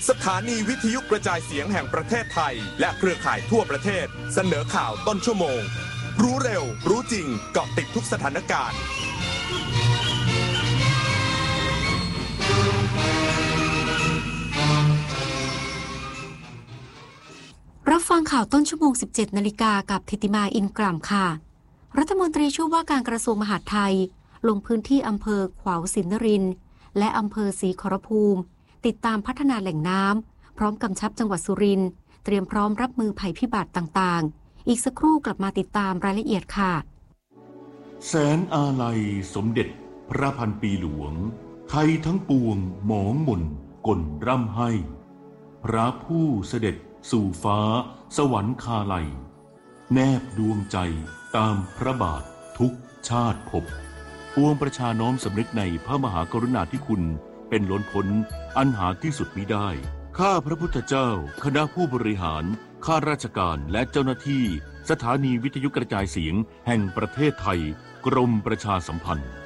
สถานีวิทยุกระจายเสียงแห่งประเทศไทยและเครือข่ายทั่วประเทศเสนอข่าวต้นชั่วโมงรู้เร็วรู้จริงเกาะติดทุกสถานการณ์รับฟังข่าวต้นชั่วโมง 17 นาฬิกากับธิติมาอินกล่ำค่ะรัฐมนตรีช่วยว่าการกระทรวงมหาดไทยลงพื้นที่อำเภอขวาวสินนรินทร์และอำเภอศรีขอรภูมิติดตามพัฒนาแหล่งน้ำพร้อมกำชับจังหวัดสุรินทร์เตรียมพร้อมรับมือภัยพิบัติต่างๆอีกสักครู่กลับมาติดตามรายละเอียดค่ะแสนอาลัยสมเด็จพระพันปีหลวงไทยทั้งปวงหมองหม่นก่นร่ำให้พระผู้เสด็จสู่ฟ้าสวรรคาลัยแนบดวงใจตามพระบาททุกชาติภพปวงประชาน้อมสำนึกในพระมหากรุณาธิคุณเป็นล้นพ้นอันหาที่สุดมิได้ข้าพระพุทธเจ้าคณะผู้บริหารข้าราชการและเจ้าหน้าที่สถานีวิทยุกระจายเสียงแห่งประเทศไทยกรมประชาสัมพันธ์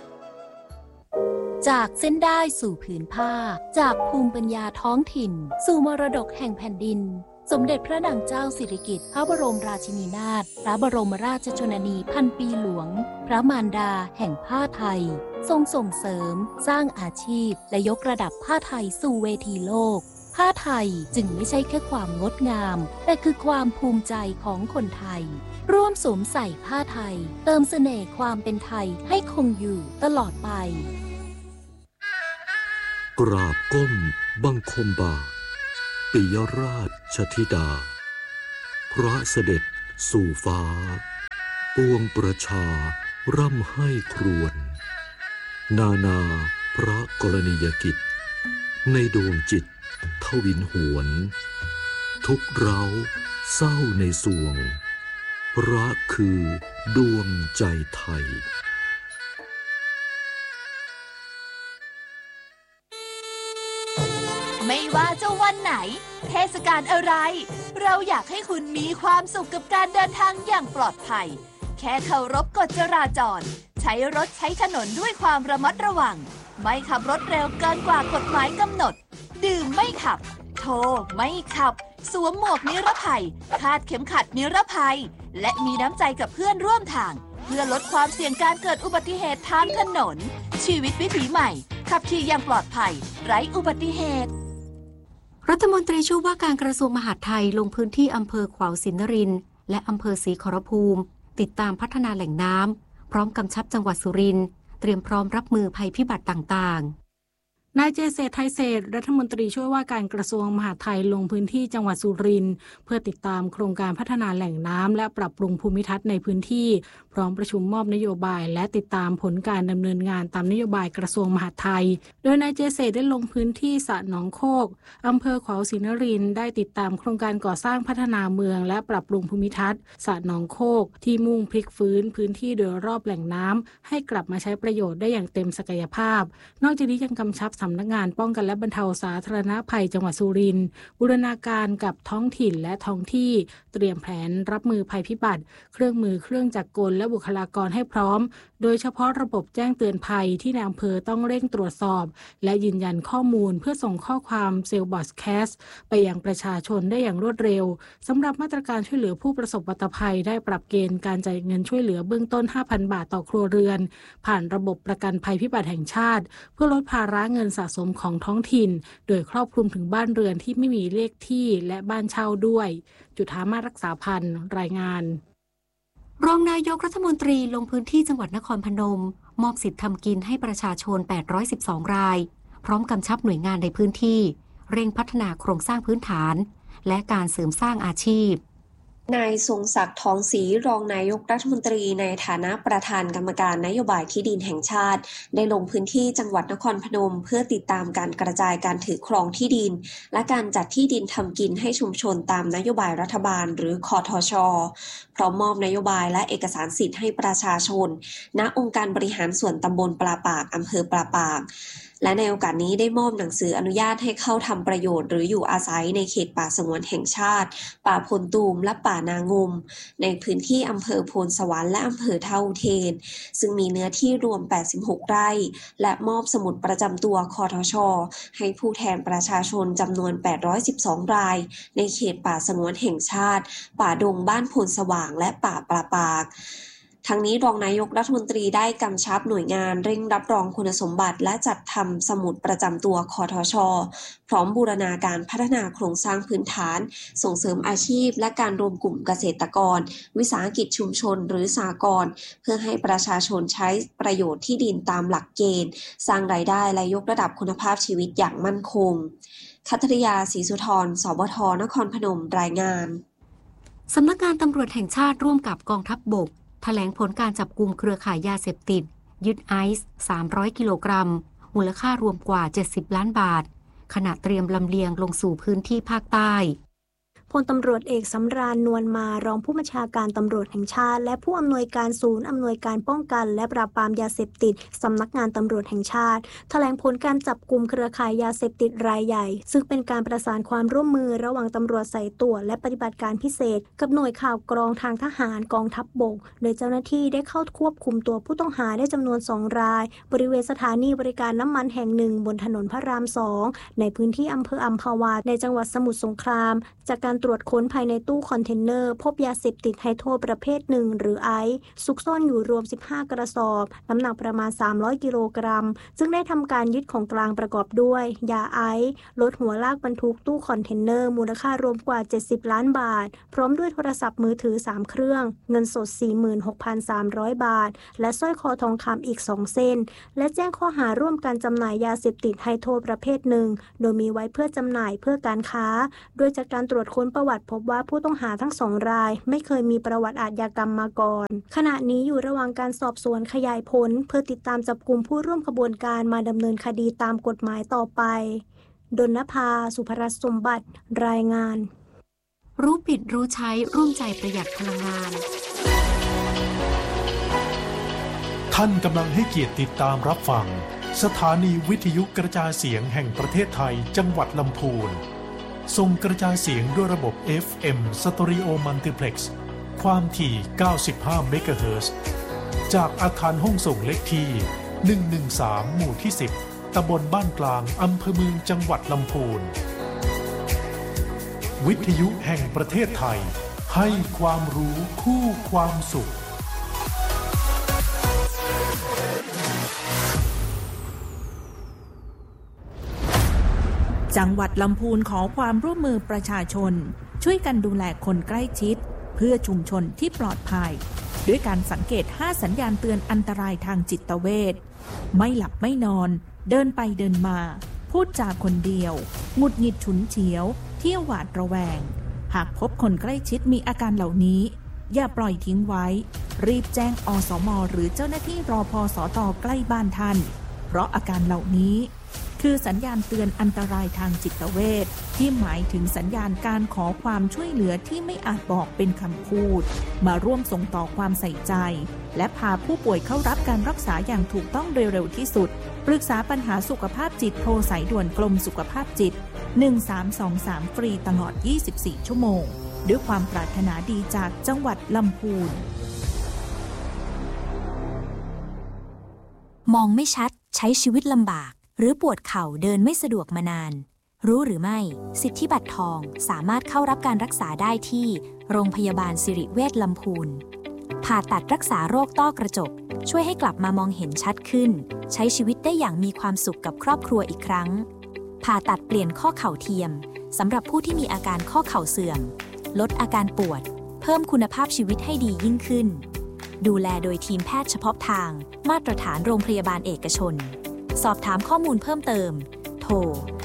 จากเส้นได้สู่ผืนผ้าจากภูมิปัญญาท้องถิ่นสู่มรดกแห่งแผ่นดินสมเด็จพระนางเจ้าสิริกิติ์พระบรมราชินีนาถพระบรมราชชนนีพันปีหลวงพระมารดาแห่งผ้าไทยทรงส่งเสริมสร้างอาชีพและยกระดับผ้าไทยสู่เวทีโลกผ้าไทยจึงไม่ใช่แค่ความงดงามแต่คือความภูมิใจของคนไทยร่วมสวมใส่ผ้าไทยเติมเสน่ห์ความเป็นไทยให้คงอยู่ตลอดไปกราบก้มบังคมบาทปิยราชธิดาพระเสด็จสู่ฟ้าปวงประชาร่ำให้ครวญนานาพระกรณียกิจในดวงจิตทวินหวนทุกเร้าเศร้าในสวงพระคือดวงใจไทยไม่ว่าจะวันไหนเทศกาลอะไรเราอยากให้คุณมีความสุขกับการเดินทางอย่างปลอดภัยแค่เคารพกฎจราจรใช้รถใช้ถนนด้วยความระมัดระวังไม่ขับรถเร็วเกินกว่ากฎหมายกำหนดดื่มไม่ขับโทรไม่ขับสวมหมวกนิรภัยคาดเข็มขัดนิรภัยและมีน้ำใจกับเพื่อนร่วมทางเพื่อลดความเสี่ยงการเกิดอุบัติเหตุทางถนนชีวิตวิถีใหม่ขับขี่อย่างปลอดภัยไร้อุบัติเหตุรัฐมนตรีช่วยว่าการกระทรวงมหาดไทยลงพื้นที่อำเภอขวาวสินนรินทร์และอำเภอศรีขอรภูมิติดตามพัฒนาแหล่งน้ำพร้อมกำชับจังหวัดสุรินทร์เตรียมพร้อมรับมือภัยพิบัติต่างๆนายเจษฎ์ ไทยเศรษฐ์รัฐมนตรีช่วยว่าการกระทรวงมหาดไทยลงพื้นที่จังหวัดสุรินทร์เพื่อติดตามโครงการพัฒนาแหล่งน้ำและปรับปรุงภูมิทัศน์ในพื้นที่พร้อมประชุมมอบนโยบายและติดตามผลการดำเนินงานตามนโยบายกระทรวงมหาดไทยโดยนายเจษฎ์ได้ลงพื้นที่สระหนองโคกอำเภอขวาวสินนรินทร์ได้ติดตามโครงการก่อสร้างพัฒนาเมืองและปรับปรุงภูมิทัศน์สระหนองโคกที่มุ่งพลิกฟื้นพื้นที่โดยรอบแหล่งน้ำให้กลับมาใช้ประโยชน์ได้อย่างเต็มศักยภาพนอกจากนี้ยังกำชับสำนักงานป้องกันและบรรเทาสาธารณภัยจังหวัดสุรินทร์บูรณาการกับท้องถิ่นและท้องที่เตรียมแผนรับมือภัยพิบัติเครื่องมือเครื่องจักรกลและบุคลากรให้พร้อมโดยเฉพาะระบบแจ้งเตือนภัยที่ในอำเภอต้องเร่งตรวจสอบและยืนยันข้อมูลเพื่อส่งข้อความเซลล์บอดแคสต์ไปยังประชาชนได้อย่างรวดเร็วสำหรับมาตรการช่วยเหลือผู้ประสบอุบัติภัยได้ปรับเกณฑ์การจ่ายเงินช่วยเหลือเบื้องต้น 5,000 บาทต่อครัวเรือนผ่านระบบประกันภัยพิบัติแห่งชาติเพื่อลดภาระเงินสะสมของท้องถิ่นโดยครอบคลุมถึงบ้านเรือนที่ไม่มีเลขที่และบ้านเช่าด้วยจุฑามาศรักษาพันธ์รายงานรองนายกรัฐมนตรีลงพื้นที่จังหวัดนครพนมมอบสิทธิ์ทำกินให้ประชาชน812รายพร้อมกำชับหน่วยงานในพื้นที่เร่งพัฒนาโครงสร้างพื้นฐานและการเสริมสร้างอาชีพนายทรงศักดิ์ทองศรีรองนายกรัฐมนตรีในฐานะประธานกรรมการนโยบายที่ดินแห่งชาติได้ลงพื้นที่จังหวัดนครพนมเพื่อติดตามการกระจายการถือครองที่ดินและการจัดที่ดินทำกินให้ชุมชนตามนโยบายรัฐบาลหรือคทช.พร้อมมอบนโยบายและเอกสารสิทธิ์ให้ประชาชนณองค์การบริหารส่วนตำบลปลาปากอำเภอปลาปากและในโอกาสนี้ได้มอบหนังสืออนุญาตให้เข้าทำประโยชน์หรืออยู่อาศัยในเขตป่าสงวนแห่งชาติป่าพลตูมและป่านางมในพื้นที่อำเภอโพนสวรรค์และอำเภอท่าอุเทนซึ่งมีเนื้อที่รวม86ไร่และมอบสมุดประจำตัวคทช.ให้ผู้แทนประชาชนจำนวน812รายในเขตป่าสงวนแห่งชาติป่าดงบ้านโพนสว่างและป่าปลาปากทั้งนี้รองนายกรัฐมนตรีได้กำชับหน่วยงานเร่งรับรองคุณสมบัติและจัดทำสมุดประจำตัวคทช.พร้อมบูรณาการพัฒนาโครงสร้างพื้นฐานส่งเสริมอาชีพและการรวมกลุ่มเกษตรกรวิสาหกิจชุมชนหรือสหกรณ์เพื่อให้ประชาชนใช้ประโยชน์ที่ดินตามหลักเกณฑ์สร้างรายได้และยกระดับคุณภาพชีวิตอย่างมั่นคงคัทริยาศรีสุธร สบท.นครพนมรายงานสำนักงานตำรวจแห่งชาติร่วมกับกองทัพบกแถลงผลการจับกุมเครือข่ายยาเสพติดยึดไอซ์300กิโลกรัมมูลค่ารวมกว่า70ล้านบาทขณะเตรียมลำเลียงลงสู่พื้นที่ภาคใต้พลตำรวจเอกสำราญนวลมารองผู้บัญชาการตำรวจแห่งชาติและผู้อำนวยการศูนย์อำนวยการป้องกันและปราบปรามยาเสพติดสำนักงานตำรวจแห่งชาติแถลงผลการจับกุมเครือข่ายยาเสพติดรายใหญ่ซึ่งเป็นการประสานความร่วมมือระหว่างตำรวจสายตรวจและปฏิบัติการพิเศษกับหน่วยข่าวกรองทางทหารกองทัพบกโดยเจ้าหน้าที่ได้เข้าควบคุมตัวผู้ต้องหาได้จำนวน2รายบริเวณสถานีบริการน้ำมันแห่งหนึ่งบนถนนพระราม2ในพื้นที่อำเภออัมพวาในจังหวัดสมุทรสงครามจากการตรวจค้นภายในตู้คอนเทนเนอร์พบยาเสพติดไฮโดรประเภทหนึ่งหรือไอซ์ซุกซ่อนอยู่รวม15กระสอบน้ำหนักประมาณ300กิโลกรัมซึ่งได้ทำการยึดของกลางประกอบด้วยยาไอซ์รถหัวลากบรรทุกตู้คอนเทนเนอร์มูลค่ารวมกว่า70ล้านบาทพร้อมด้วยโทรศัพท์มือถือ3เครื่องเงินสด 46,300 บาทและสร้อยคอทองคำอีก2เส้นและแจ้งข้อหาร่วมกันจำหน่ายยาเสพติดไฮโดรประเภทหนึ่งโดยมีไว้เพื่อจำหน่ายเพื่อการค้าโดยจากการตรวจค้นประวัติพบว่าผู้ต้องหาทั้ง2รายไม่เคยมีประวัติอาชญากรรมมาก่อนขณะนี้อยู่ระหว่างการสอบสวนขยายผลเพื่อติดตามจับกุมผู้ร่วมขบวนการมาดำเนินคดีตามกฎหมายต่อไปดลภา สุภรัตน์สมบัติรายงานรู้ปิดรู้ใช้ร่วมใจประหยัดพลังงานท่านกำลังให้เกียรติติดตามรับฟังสถานีวิทยุกระจายเสียงแห่งประเทศไทยจังหวัดลำพูนส่งกระจายเสียงด้วยระบบ FM Stereo Multiplex ความถี่95 เมกะเฮิรตซ์จากอาคารห้องส่งเลขที่113หมู่ที่10ตำบลบ้านกลางอำเภอเมืองจังหวัดลำพูนวิทยุแห่งประเทศไทยให้ความรู้คู่ความสุขจังหวัดลำพูนขอความร่วมมือประชาชนช่วยกันดูแลคนใกล้ชิดเพื่อชุมชนที่ปลอดภัยด้วยการสังเกต5สัญญาณเตือนอันตรายทางจิตเวชไม่หลับไม่นอนเดินไปเดินมาพูดจาคนเดียวหงุดหงิดฉุนเฉียวเที่ยวหวาดระแวงหากพบคนใกล้ชิดมีอาการเหล่านี้อย่าปล่อยทิ้งไว้รีบแจ้งอสม.หรือเจ้าหน้าที่รพสต.ใกล้บ้านท่านเพราะอาการเหล่านี้คือสัญญาณเตือนอันตรายทางจิตเวชที่หมายถึงสัญญาณการขอความช่วยเหลือที่ไม่อาจบอกเป็นคำพูดมาร่วมส่งต่อความใส่ใจและพาผู้ป่วยเข้ารับการรักษาอย่างถูกต้องโดยเร็วที่สุดปรึกษาปัญหาสุขภาพจิตโทรสายด่วนกรมสุขภาพจิต1323ฟรีตลอด24ชั่วโมงด้วยความปรารถนาดีจากจังหวัดลำพูนมองไม่ชัดใช้ชีวิตลำบากหรือปวดเข่าเดินไม่สะดวกมานานรู้หรือไม่สิทธิบัตรทองสามารถเข้ารับการรักษาได้ที่โรงพยาบาลสิริเวชลำพูนผ่าตัดรักษาโรคต้อกระจกช่วยให้กลับมามองเห็นชัดขึ้นใช้ชีวิตได้อย่างมีความสุขกับครอบครัวอีกครั้งผ่าตัดเปลี่ยนข้อเข่าเทียมสำหรับผู้ที่มีอาการข้อเข่าเสื่อมลดอาการปวดเพิ่มคุณภาพชีวิตให้ดียิ่งขึ้นดูแลโดยทีมแพทย์เฉพาะทางมาตรฐานโรงพยาบาลเอกชนสอบถามข้อมูลเพิ่มเติมโทร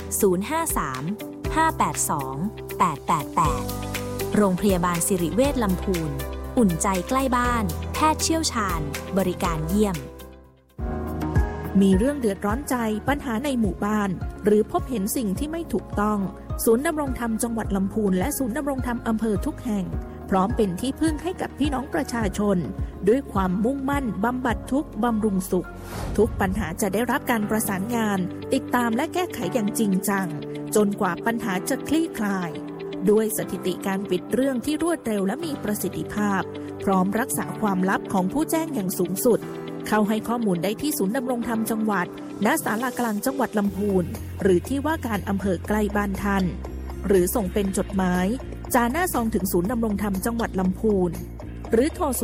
053-582-888 โรงพยาบาลสิริเวชลำพูนอุ่นใจใกล้บ้านแพทย์เชี่ยวชาญบริการเยี่ยมมีเรื่องเดือดร้อนใจปัญหาในหมู่บ้านหรือพบเห็นสิ่งที่ไม่ถูกต้องศูนย์ดำรงธรรมจังหวัดลำพูนและศูนย์ดำรงธรรมอำเภอทุกแห่งพร้อมเป็นที่พึ่งให้กับพี่น้องประชาชนด้วยความมุ่งมั่นบำบัดทุกข์บำรุงสุขทุกปัญหาจะได้รับการประสานงานติดตามและแก้ไขอย่างจริงจังจนกว่าปัญหาจะคลี่คลายด้วยสถิติการปิดเรื่องที่รวดเร็วและมีประสิทธิภาพพร้อมรักษาความลับของผู้แจ้งอย่างสูงสุดเข้าให้ข้อมูลได้ที่ศูนย์ดำรงธรรมจังหวัดณศาลากลางจังหวัดลำพูนหรือที่ว่าการอำเภอใกล้บ้านท่านหรือส่งเป็นจดหมายจาหน้าซองถึงศูนย์ดำรงธรรมจังหวัดลำพูนหรือโทร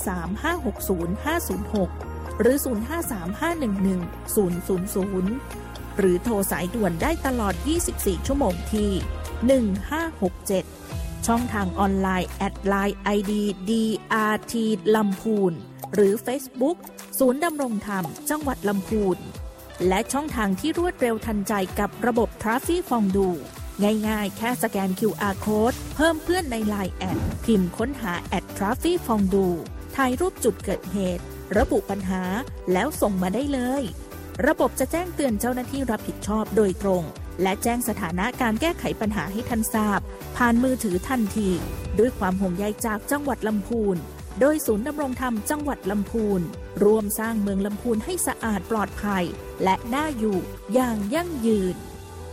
053-560-506 หรือ 053-511-000 หรือโทรสายด่วนได้ตลอด 24 ชั่วโมงที่ 1567 ช่องทางออนไลน์ @line ID DRT ลำพูนหรือ Facebook ศูนย์ดำรงธรรมจังหวัดลำพูนและช่องทางที่รวดเร็วทันใจกับระบบ Traffic Fondue ง่ายๆแค่สแกน QR Code เพิ่มเพื่อนใน LINE แอดพิมพ์ค้นหา @Traffic Fondue ถ่ายรูปจุดเกิดเหตุระบุปัญหาแล้วส่งมาได้เลยระบบจะแจ้งเตือนเจ้าหน้าที่รับผิดชอบโดยตรงและแจ้งสถานะการแก้ไขปัญหาให้ท่านทราบผ่านมือถือทันทีด้วยความห่วงใยจากจังหวัดลำพูนโดยศูนย์ดำรงธรรมจังหวัดลำพูนร่วมสร้างเมืองลำพูนให้สะอาดปลอดภัยและน่าอยู่อย่างยั่งยืน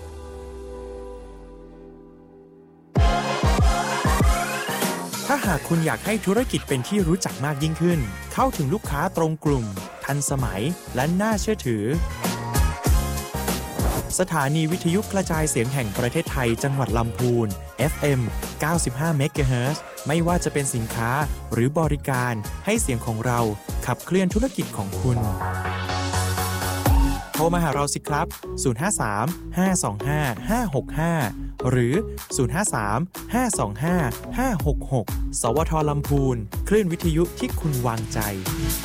ถ้าหากคุณอยากให้ธุรกิจเป็นที่รู้จักมากยิ่งขึ้นเข้าถึงลูกค้าตรงกลุ่มทันสมัยและน่าเชื่อถือสถานีวิทยุกระจายเสียงแห่งประเทศไทยจังหวัดลำพูน FM 95 MHz ไม่ว่าจะเป็นสินค้าหรือบริการให้เสียงของเราขับเคลื่อนธุรกิจของคุณโทรมาหาเราสิครับ 053-525-565 หรือ 053-525-566 สวท.ลำพูนคลื่นวิทยุที่คุณวางใจ